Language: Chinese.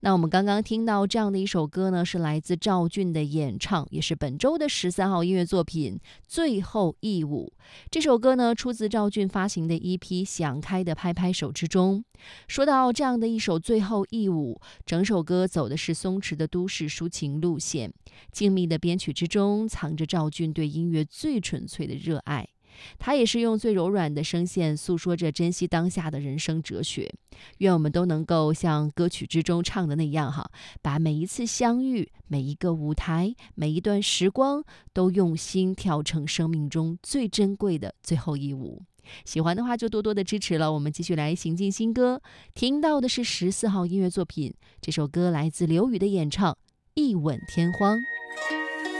那我们刚刚听到这样的一首歌呢，是来自赵俊的演唱，也是本周的13号音乐作品《最后一舞》。这首歌呢，出自赵俊发行的EP《想开的拍拍手》之中。说到这样的一首《最后一舞》，整首歌走的是松弛的都市抒情路线，精密的编曲之中藏着赵俊对音乐最纯粹的热爱。他也是用最柔软的声线诉说着珍惜当下的人生哲学。愿我们都能够像歌曲之中唱的那样把每一次相遇、每一个舞台、每一段时光都用心跳成生命中最珍贵的最后一舞。喜欢的话就多多的支持了。我们继续来行进新歌，听到的是14号音乐作品，这首歌来自刘宇的演唱《一吻天荒》。